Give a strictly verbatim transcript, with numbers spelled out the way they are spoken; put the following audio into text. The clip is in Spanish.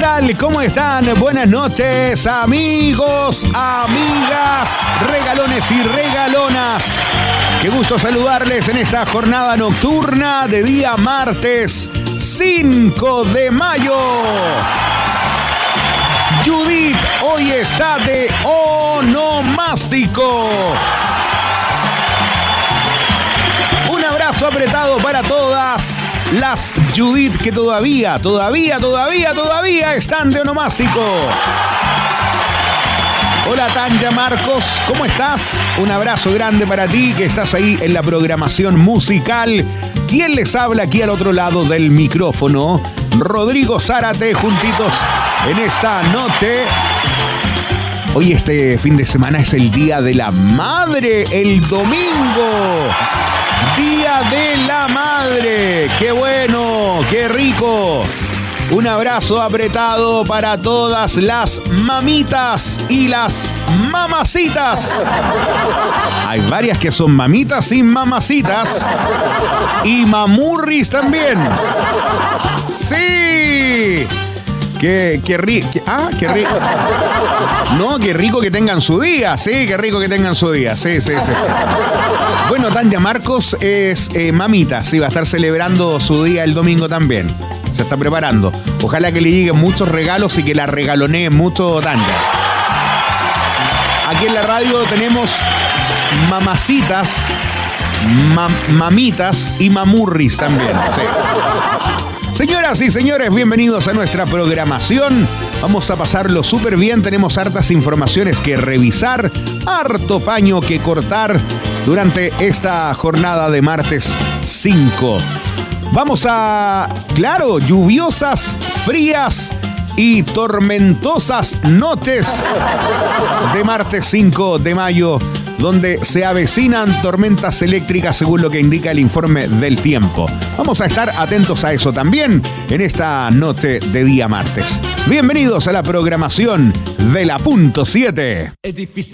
tal? ¿Cómo están? Buenas noches, amigos, amigas, regalones y regalonas. Qué gusto saludarles en esta jornada nocturna de día martes cinco de mayo. Judith hoy está de onomástico. Un abrazo apretado para todas las Judith que todavía, todavía, todavía, todavía están de onomástico. Hola Tanya Marcos, ¿cómo estás? Un abrazo grande para ti que estás ahí en la programación musical. ¿Quién les habla aquí al otro lado del micrófono? Rodrigo Zárate, juntitos en esta noche. Hoy este fin de semana es el Día de la Madre, el domingo. Día de la Madre. ¡Qué bueno! ¡Qué rico! Un abrazo apretado para todas las mamitas y las mamacitas. Hay varias que son mamitas y mamacitas. Y mamurris también. ¡Sí! Qué, qué rico. Ah, qué rico. No, qué rico que tengan su día. Sí, qué rico que tengan su día. Sí, sí, sí. Bueno, Tanya Marcos es eh, mamita. Sí, va a estar celebrando su día el domingo también. Se está preparando. Ojalá que le lleguen muchos regalos y que la regalonee mucho Tanya. Aquí en la radio tenemos mamacitas, mam- mamitas y mamurris también. Sí. Señoras y señores, bienvenidos a nuestra programación. Vamos a pasarlo súper bien. Tenemos hartas informaciones que revisar, harto paño que cortar durante esta jornada de martes cinco. Vamos a, claro, lluviosas, frías y tormentosas noches de martes cinco de mayo, donde se avecinan tormentas eléctricas según lo que indica el informe del tiempo. Vamos a estar atentos a eso también en esta noche de día martes. Bienvenidos a la programación de la Punto siete. Es difícil